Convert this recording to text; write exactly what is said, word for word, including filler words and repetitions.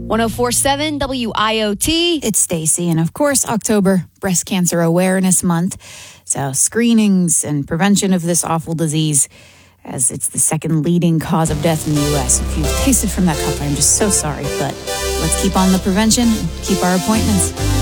one oh four point seven W I O T. It's Stacy, and of course, October, Breast Cancer Awareness Month. So screenings and prevention of this awful disease, as it's the second leading cause of death in the U S. If you've tasted from that cup, I'm just so sorry, but let's keep on the prevention and keep our appointments.